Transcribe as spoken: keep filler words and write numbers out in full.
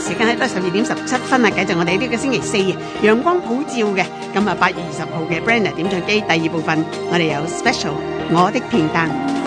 時間咧都係十二點十七分啊，繼續我哋呢個星期四陽光普照嘅，咁啊八月二十號嘅 Brenner 點唱機第二部分，我哋有 special 我的片單。